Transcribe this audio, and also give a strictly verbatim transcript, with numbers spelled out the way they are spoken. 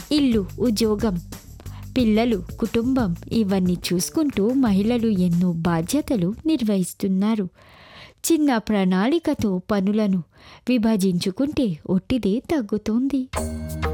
ఇల్లు, ఉద్యోగం, పిల్లలు, కుటుంబం ఇవన్నీ చూసుకుంటూ మహిళలు ఎన్నో బాధ్యతలు నిర్వహిస్తున్నారు. చిన్న ప్రణాళికతో పనులను విభజించుకుంటే ఒత్తిడి తగ్గుతుంది.